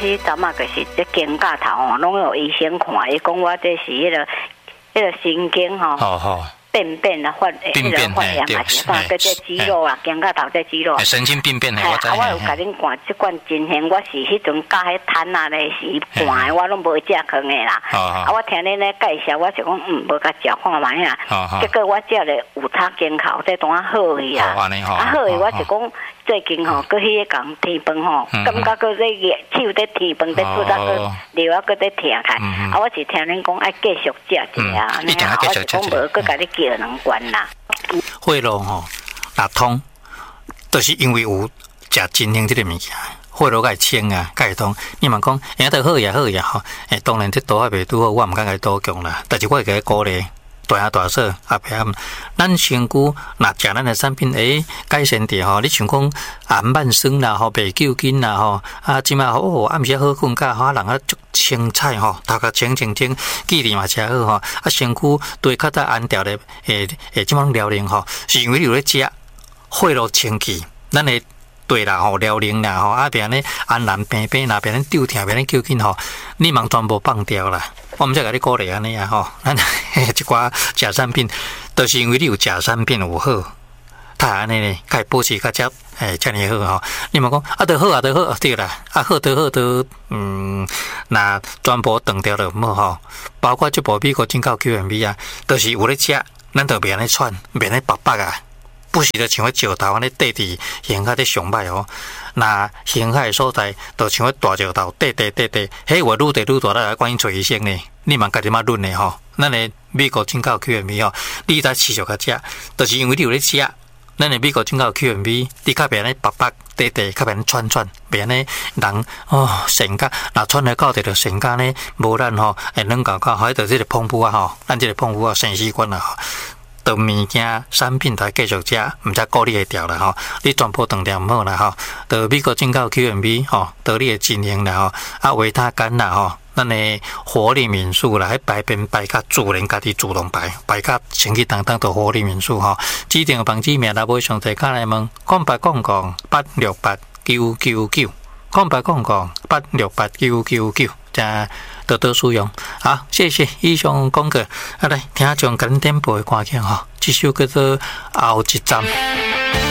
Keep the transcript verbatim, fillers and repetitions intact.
时阵嘛，就是这肩胛头吼，拢有医生看，伊讲我这是迄、那个迄、那个神经吼。 好好。 病变啊，发迄个发炎嘛，是讲个这肌肉啊，肩胛头这肌肉。 神经病变的， 我知。啊，我有甲恁灌即罐真香，我是迄阵教迄摊啊咧是灌的，我拢无食空的啦。啊，我听恁咧介绍，我就讲嗯，无甲食看卖啊。结果我食咧有差肩口，这当啊好去啊。啊好去，我就讲最近吼，搁迄个讲天饭吼，感觉搁这个手在天饭在做那个流啊，搁在疼开。啊，我是听恁讲爱继续食一下，安尼啊，我就讲无搁甲你叫两罐啦。 血路吼，若通，都、就是因为有食真香这个物件，血路会清啊，会通。你问讲，哎，都好呀好呀吼，诶，当然这多还袂拄好，我毋敢甲多讲啦，但是我会甲鼓励。大下大小阿伯，咱身躯若食咱的产品，诶，改善着吼。你像讲暗慢酸啦，吼，白酒精啦，吼，啊，即马好暗时好困觉，吼，人啊足青菜吼，头壳清清清，记忆嘛诚好吼，啊，身躯对较早安调咧，诶诶，即种疗龄吼，是因为你有咧食血路清气，咱的。对啦吼，疗龄啦吼，啊别呢安然平平啦，别呢丢疼，别呢叫紧吼，你忙全部放掉啦。我们再甲你鼓励安尼啊吼，咱一寡假产品，都、就是因为你有假产品有好，他安尼呢，该保持较只诶，遮尔好吼。你嘛讲啊，都好啊，都好对啦，啊好都好都嗯，那全部断掉了无吼，包括这部美国进口 Q M B 啊，都、就是有咧食，咱都别安尼喘，别安尼白白啊。不是就像迄石头安尼缀伫形海咧上歹哦，那形海所在就像迄大石头缀缀缀缀，迄话愈缀愈大，咱赶紧找医生呢。你嘛家己嘛论的吼，咱的美国进口 Q M B 吼，你才持续甲食，就是因为你有咧食，咱的美国进口 Q M B， 你较袂安尼白白缀缀，较袂安尼串串，袂安尼人哦身躯，若串来到着身躯呢，无咱吼会软搞搞，迄着即个澎湖啊吼，咱即个澎湖啊生死关啊吼。的物件产品才继续食，毋则顾你会掉啦吼。你全部断掉毋好啦吼。的美国进口 Q M B 吼，得你的经营啦吼，啊维他干啦吼，咱的活力民宿啦，迄排便排较自然家己主动排，排较清气当当的活力民宿吼。指定房子名来买上侪卡来问，空八空空八六八九九九，空八空空八六八九九九，加。多多使用，好，谢谢以上讲过，啊来听一种跟点播的歌曲吼，这首叫做《后一站》。